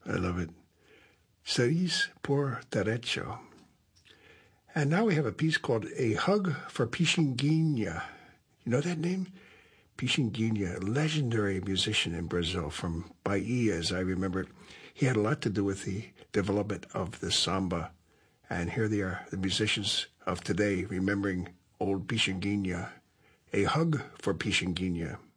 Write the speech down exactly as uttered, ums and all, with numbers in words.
I love it. Seis por derecho. And now we have a piece called A Hug for Pixinguinha. You know that name? Pixinguinha, a legendary musician in Brazil from Bahia, as I remember it. He had a lot to do with the development of the samba. And here they are, the musicians of today, remembering old Pixinguinha. A Hug for Pixinguinha.